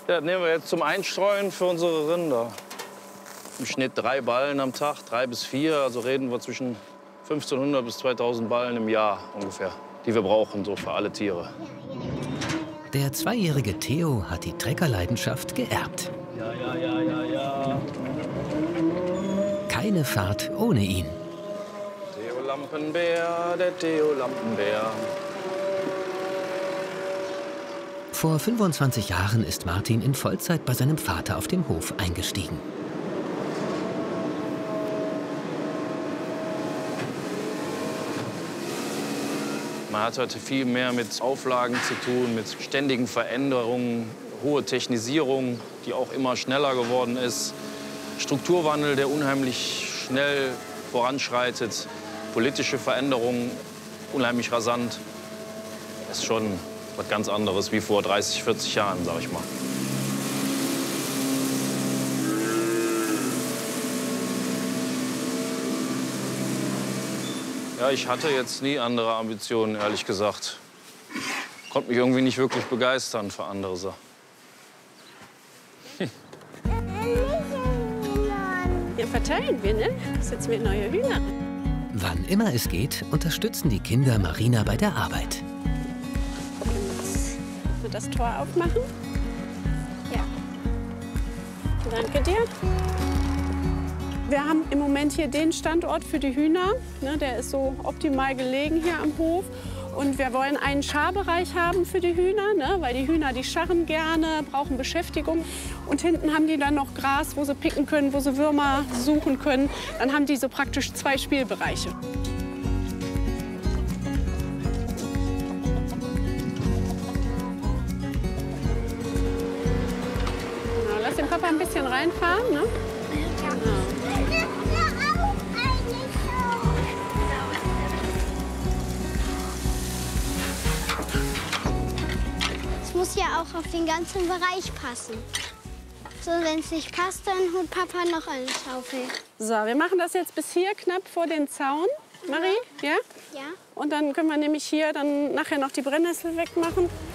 Ja, das nehmen wir jetzt zum Einstreuen für unsere Rinder. Im Schnitt 3 Ballen am Tag, 3 bis 4. Also reden wir zwischen 1500 bis 2000 Ballen im Jahr ungefähr, die wir brauchen, so für alle Tiere. Der 2-jährige Theo hat die Treckerleidenschaft geerbt. Ja. Keine Fahrt ohne ihn. Theo Lampenbär, der Theo Lampenbär. Vor 25 Jahren ist Martin in Vollzeit bei seinem Vater auf dem Hof eingestiegen. Man hat heute viel mehr mit Auflagen zu tun, mit ständigen Veränderungen, hohe Technisierung, die auch immer schneller geworden ist, Strukturwandel, der unheimlich schnell voranschreitet, politische Veränderungen unheimlich rasant. Das ist schon was ganz anderes wie vor 30, 40 Jahren, sag ich mal. Ja, ich hatte jetzt nie andere Ambitionen, ehrlich gesagt. Konnte mich irgendwie nicht wirklich begeistern für andere Sachen. Hier verteilen wir, ne? Das ist jetzt mit neuer Hühner. Wann immer es geht, unterstützen die Kinder Marina bei der Arbeit. Und das Tor aufmachen? Ja. Danke dir. Wir haben im Moment hier den Standort für die Hühner. Ne, der ist so optimal gelegen hier am Hof. Und wir wollen einen Scharbereich haben für die Hühner, ne, weil die Hühner, die scharren gerne, brauchen Beschäftigung. Und hinten haben die dann noch Gras, wo sie picken können, wo sie Würmer suchen können. Dann haben die so praktisch 2 Spielbereiche. Na, lass den Papa ein bisschen reinfahren. Ne? Muss ja auch auf den ganzen Bereich passen. So, wenn es nicht passt, dann holt Papa noch eine Schaufel. So, wir machen das jetzt bis hier knapp vor den Zaun, Marie, ja? Ja. Und dann können wir nämlich hier dann nachher noch die Brennnessel wegmachen.